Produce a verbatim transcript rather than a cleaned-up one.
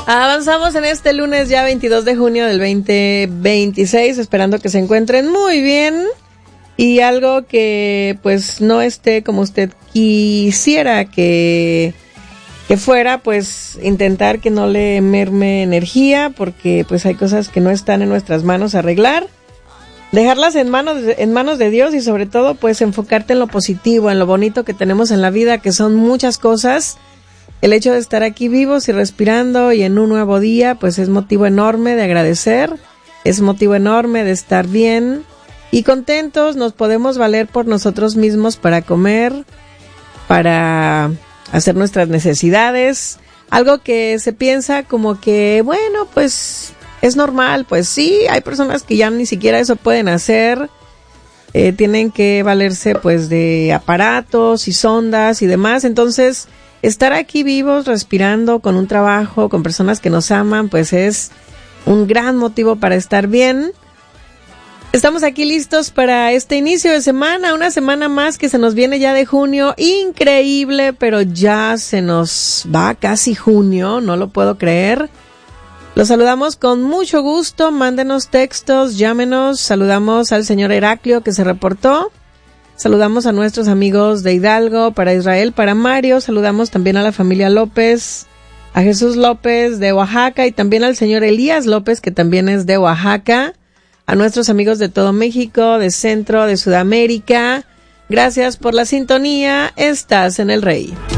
Avanzamos en este lunes ya veintidós de junio del veinte veintiséis, esperando que se encuentren muy bien y algo que pues no esté como usted quisiera que, que fuera, pues intentar que no le merme energía, porque pues hay cosas que no están en nuestras manos arreglar, dejarlas en manos, en manos de Dios y sobre todo pues enfocarte en lo positivo, en lo bonito que tenemos en la vida, que son muchas cosas. El hecho de estar aquí vivos y respirando y en un nuevo día, pues es motivo enorme de agradecer, es motivo enorme de estar bien y contentos. Nos podemos valer por nosotros mismos para comer, para hacer nuestras necesidades. Algo que se piensa como que, bueno, pues es normal, pues sí, hay personas que ya ni siquiera eso pueden hacer. Eh, tienen que valerse pues de aparatos y sondas y demás, entonces estar aquí vivos, respirando, con un trabajo, con personas que nos aman, pues es un gran motivo para estar bien. Estamos aquí listos para este inicio de semana, una semana más que se nos viene ya de junio, increíble, pero ya se nos va casi junio, no lo puedo creer. Los saludamos con mucho gusto, mándenos textos, llámenos, saludamos al señor Heraclio que se reportó. Saludamos a nuestros amigos de Hidalgo, para Israel, para Mario. Saludamos también a la familia López, a Jesús López de Oaxaca y también al señor Elías López, que también es de Oaxaca. A nuestros amigos de todo México, de Centro, de Sudamérica. Gracias por la sintonía. Estás en El Rey.